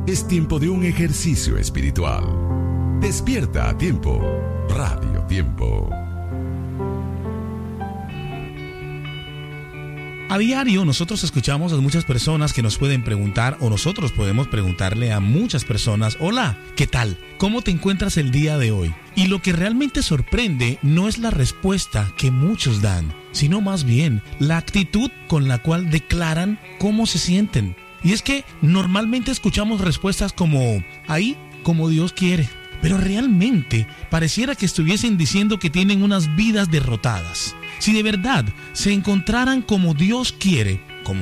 Es tiempo de un ejercicio espiritual. Despierta a tiempo. Radio Tiempo. A diario nosotros escuchamos a muchas personas que nos pueden preguntar, o nosotros podemos preguntarle a muchas personas: hola, ¿qué tal? ¿Cómo te encuentras el día de hoy? Y lo que realmente sorprende no es la respuesta que muchos dan, sino más bien la actitud con la cual declaran cómo se sienten. Y es que normalmente escuchamos respuestas como: ahí, como Dios quiere. Pero realmente pareciera que estuviesen diciendo que tienen unas vidas derrotadas. Si de verdad se encontraran como Dios quiere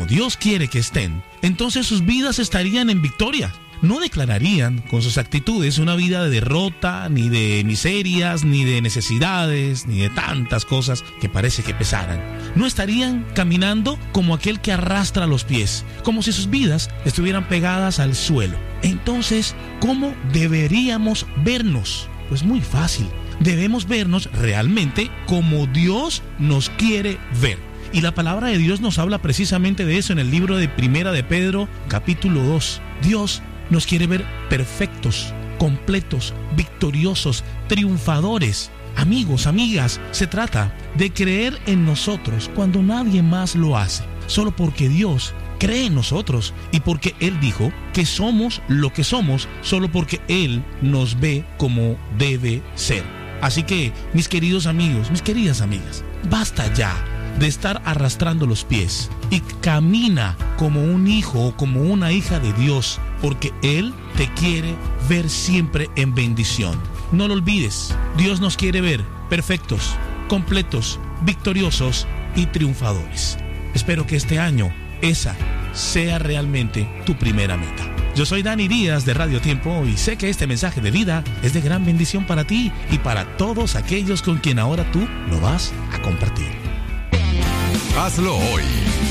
que estén, entonces sus vidas estarían en victoria. No declararían con sus actitudes una vida de derrota, ni de miserias, ni de necesidades, ni de tantas cosas que parece que pesaran. No estarían caminando como aquel que arrastra los pies, como si sus vidas estuvieran pegadas al suelo. Entonces, ¿cómo deberíamos vernos? Pues muy fácil. Debemos vernos realmente como Dios nos quiere ver. Y la palabra de Dios nos habla precisamente de eso en el libro de Primera de Pedro, capítulo 2. Dios nos quiere ver perfectos, completos, victoriosos, triunfadores. Amigos, amigas, se trata de creer en nosotros cuando nadie más lo hace, solo porque Dios cree en nosotros y porque Él dijo que somos lo que somos, solo porque Él nos ve como debe ser. Así que, mis queridos amigos, mis queridas amigas, basta ya de estar arrastrando los pies y camina como un hijo o como una hija de Dios, porque Él te quiere ver siempre en bendición. No lo olvides, Dios nos quiere ver perfectos, completos, victoriosos y triunfadores. Espero que este año esa sea realmente tu primera meta. Yo soy Dani Díaz de Radio Tiempo y sé que este mensaje de vida es de gran bendición para ti y para todos aquellos con quien ahora tú lo vas a compartir. Hazlo hoy.